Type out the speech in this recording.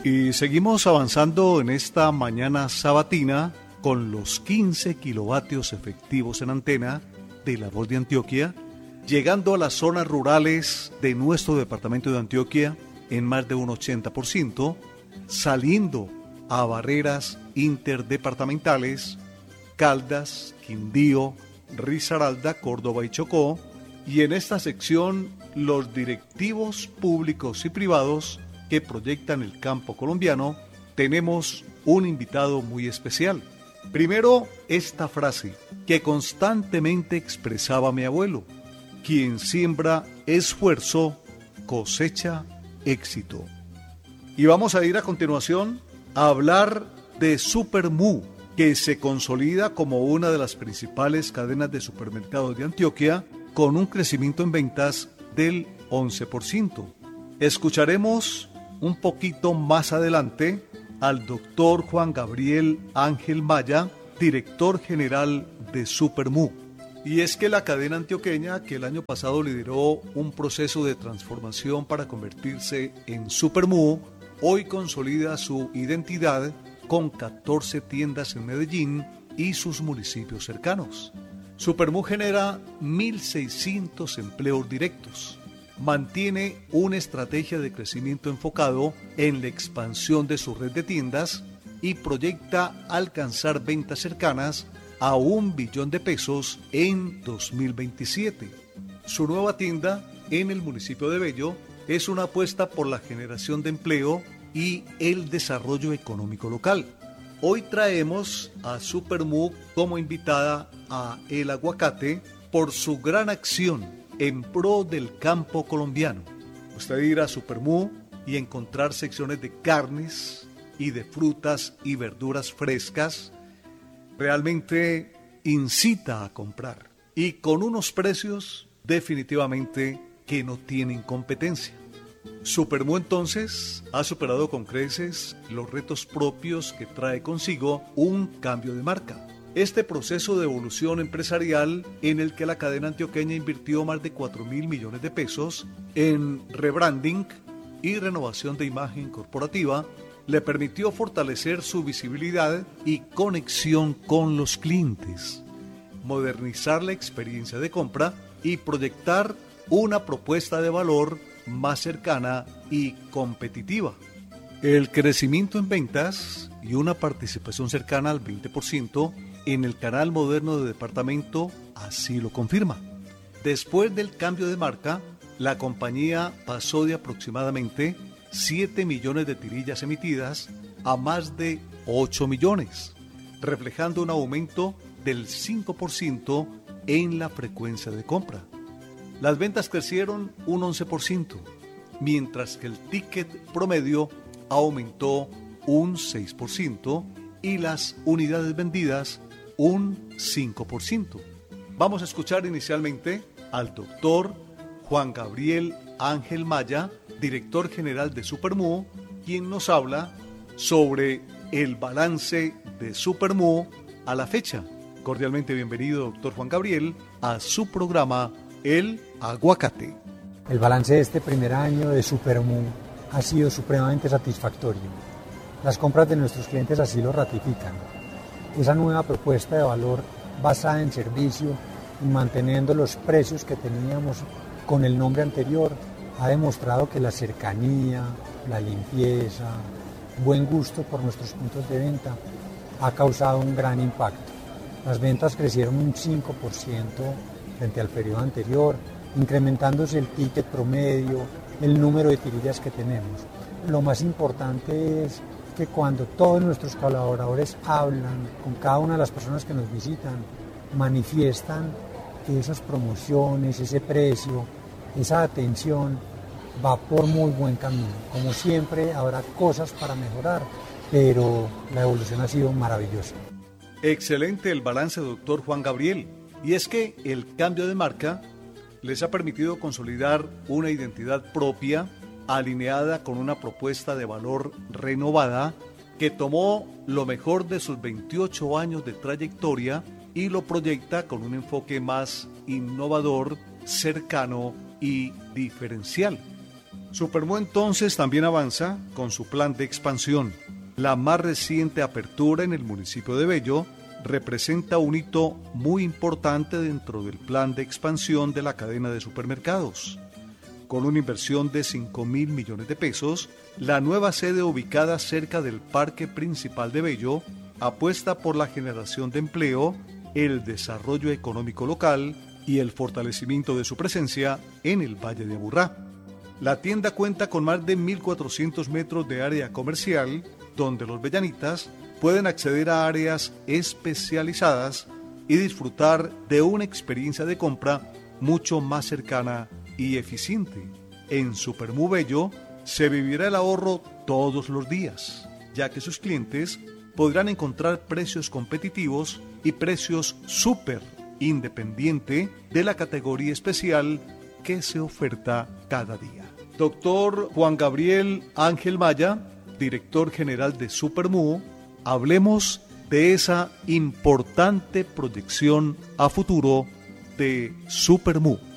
Y seguimos avanzando en esta mañana sabatina con los 15 kilovatios efectivos en antena de La Voz de Antioquia, llegando a las zonas rurales de nuestro departamento de Antioquia en más de un 80%, saliendo a barreras interdepartamentales, Caldas, Quindío, Risaralda, Córdoba y Chocó, y en esta sección los directivos públicos y privados que proyectan el campo colombiano. Tenemos un invitado muy especial. Primero, esta frase que constantemente expresaba mi abuelo: quien siembra esfuerzo, cosecha éxito. Y vamos a ir a continuación a hablar de Supermu, que se consolida como una de las principales cadenas de supermercados de Antioquia, con un crecimiento en ventas del 11%. Escucharemos un poquito más adelante al doctor Juan Gabriel Ángel Maya, director general de Supermu. Y es que la cadena antioqueña, que el año pasado lideró un proceso de transformación para convertirse en Supermu, hoy consolida su identidad con 14 tiendas en Medellín y sus municipios cercanos. Supermu genera 1.600 empleos directos. Mantiene una estrategia de crecimiento enfocado en la expansión de su red de tiendas y proyecta alcanzar ventas cercanas a 1 billón de pesos en 2027. Su nueva tienda en el municipio de Bello es una apuesta por la generación de empleo y el desarrollo económico local. Hoy traemos a Supermu como invitada a El Aguacate por su gran acción en pro del campo colombiano. Usted ir a Supermu y encontrar secciones de carnes y de frutas y verduras frescas realmente incita a comprar, y con unos precios definitivamente que no tienen competencia. Supermu entonces ha superado con creces los retos propios que trae consigo un cambio de marca. Este proceso de evolución empresarial, en el que la cadena antioqueña invirtió más de 4.000 millones de pesos en rebranding y renovación de imagen corporativa, le permitió fortalecer su visibilidad y conexión con los clientes, modernizar la experiencia de compra y proyectar una propuesta de valor más cercana y competitiva. El crecimiento en ventas y una participación cercana al 20% en el canal moderno de departamento así lo confirma. Después del cambio de marca, la compañía pasó de aproximadamente 7 millones de tirillas emitidas a más de 8 millones, reflejando un aumento del 5% en la frecuencia de compra. Las ventas crecieron un 11%, mientras que el ticket promedio aumentó un 6% y las unidades vendidas un 5%. Vamos a escuchar inicialmente al doctor Juan Gabriel Ángel Maya, director general de Supermu, quien nos habla sobre el balance de Supermu a la fecha. Cordialmente bienvenido, doctor Juan Gabriel, a su programa El Aguacate. El balance de este primer año de Supermu ha sido supremamente satisfactorio. Las compras de nuestros clientes así lo ratifican. Esa nueva propuesta de valor basada en servicio y manteniendo los precios que teníamos con el nombre anterior ha demostrado que la cercanía, la limpieza, buen gusto por nuestros puntos de venta ha causado un gran impacto. Las ventas crecieron un 5% frente al periodo anterior, incrementándose el ticket promedio, el número de tirillas que tenemos. Lo más importante es que cuando todos nuestros colaboradores hablan con cada una de las personas que nos visitan, manifiestan que esas promociones, ese precio, esa atención va por muy buen camino. Como siempre habrá cosas para mejorar, pero la evolución ha sido maravillosa. Excelente el balance, doctor Juan Gabriel. Y es que el cambio de marca les ha permitido consolidar una identidad propia, alineada con una propuesta de valor renovada que tomó lo mejor de sus 28 años de trayectoria y lo proyecta con un enfoque más innovador, cercano y diferencial. Supermu entonces también avanza con su plan de expansión. La más reciente apertura en el municipio de Bello representa un hito muy importante dentro del plan de expansión de la cadena de supermercados. Con una inversión de 5.000 millones de pesos, la nueva sede ubicada cerca del parque principal de Bello apuesta por la generación de empleo, el desarrollo económico local y el fortalecimiento de su presencia en el Valle de Aburrá. La tienda cuenta con más de 1.400 metros de área comercial, donde los bellanitas pueden acceder a áreas especializadas y disfrutar de una experiencia de compra mucho más cercana y eficiente. En Supermu Bello se vivirá el ahorro todos los días, ya que sus clientes podrán encontrar precios competitivos y precios súper independiente de la categoría especial que se oferta cada día. Doctor Juan Gabriel Ángel Maya, director general de Supermu, hablemos de esa importante proyección a futuro de Supermu.